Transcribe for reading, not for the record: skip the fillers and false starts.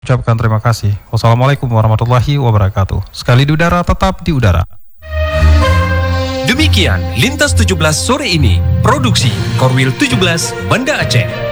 Ucapkan terima kasih. Wassalamualaikum warahmatullahi wabarakatuh. Sekali di udara, tetap di udara. Demikian Lintas 17 sore ini. Produksi Korwil 17 Banda Aceh.